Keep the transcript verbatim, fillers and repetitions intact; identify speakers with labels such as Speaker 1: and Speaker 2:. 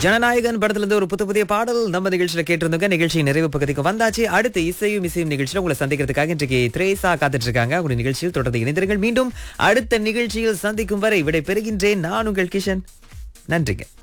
Speaker 1: ஜனநாயகன் படத்துல இருந்து ஒரு புத்த புதிய பாடல் நம்ம நிகழ்ச்சியில கேட்டிருந்தோங்க. நிகழ்ச்சி நிறைவு பகுதிக்கு வந்தாச்சு. அடுத்து இசையும் இசையும் நிகழ்ச்சியில உங்களை சந்திக்கிறதுக்காக இன்றைக்கு திரேசா காத்துட்டு இருக்காங்க. உங்களுடைய நிகழ்ச்சியில் தொடர்ந்து இணைந்திருங்கள். மீண்டும் அடுத்த நிகழ்ச்சியில் சந்திக்கும் வரை விடை பெறுகின்றேன். நான் உங்கள் கிஷன். நன்றிங்க.